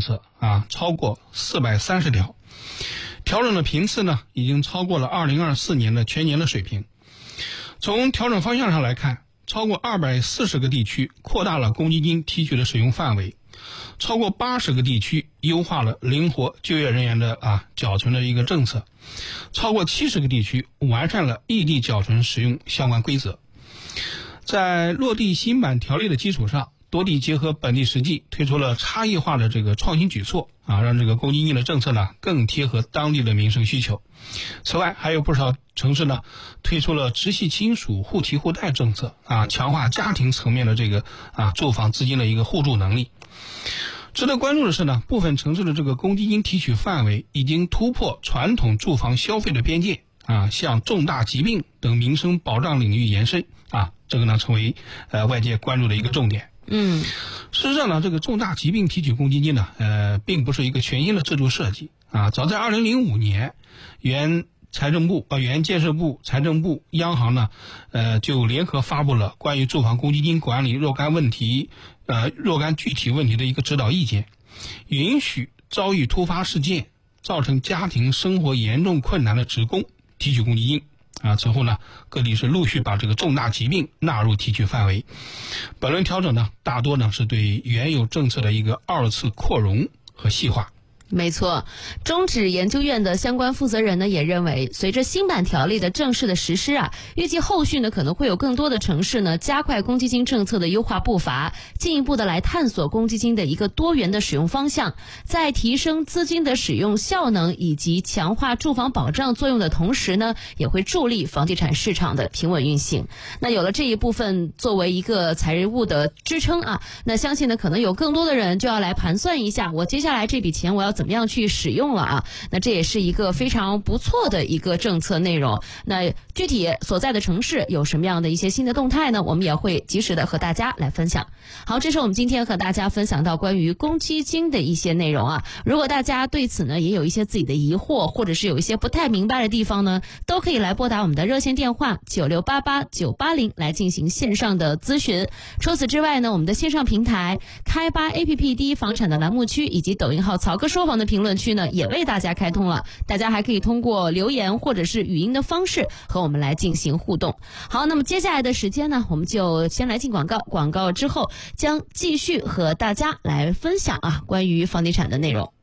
策啊，超过430条，调整的频次呢已经超过了2024年的全年的水平。从调整方向上来看，超过240个地区扩大了公积金提取的使用范围，超过80个地区优化了灵活就业人员的缴存的一个政策，超过70个地区完善了异地缴存使用相关规则。在落地新版条例的基础上，多地结合本地实际，推出了差异化的这个创新举措让这个公积金的政策呢更贴合当地的民生需求。此外，还有不少城市呢推出了直系亲属互提互贷政策强化家庭层面的这个住房资金的一个互助能力。值得关注的是呢，部分城市的这个公积金提取范围已经突破传统住房消费的边界向重大疾病等民生保障领域延伸这个呢成为外界关注的一个重点。事实上呢，这个重大疾病提取公积金呢并不是一个全新的制度设计早在2005年，原建设部、财政部、央行呢就联合发布了关于住房公积金管理若干具体问题的一个指导意见，允许遭遇突发事件造成家庭生活严重困难的职工提取公积金此后呢，各地是陆续把这个重大疾病纳入提取范围。本轮调整呢，大多呢是对原有政策的一个2次扩容和细化。 没错，中指研究院的相关负责人呢也认为，随着新版条例的正式的实施预计后续呢可能会有更多的城市呢加快公积金政策的优化步伐，进一步的来探索公积金的一个多元的使用方向，在提升资金的使用效能以及强化住房保障作用的同时呢，也会助力房地产市场的平稳运行。那有了这一部分作为一个财务的支撑那相信呢可能有更多的人就要来盘算一下，我接下来这笔钱我要怎么样去使用了那这也是一个非常不错的一个政策内容。那具体所在的城市有什么样的一些新的动态呢，我们也会及时的和大家来分享。好，这是我们今天和大家分享到关于公积金的一些内容如果大家对此呢也有一些自己的疑惑，或者是有一些不太明白的地方呢，都可以来拨打我们的热线电话9688-980来进行线上的咨询。除此之外呢，我们的线上平台开吧 APP 第一房产的栏目区以及抖音号曹哥说房的评论区呢也为大家开通了，大家还可以通过留言或者是语音的方式和我们来进行互动。好，那么接下来的时间呢，我们就先来进广告，广告之后将继续和大家来分享关于房地产的内容。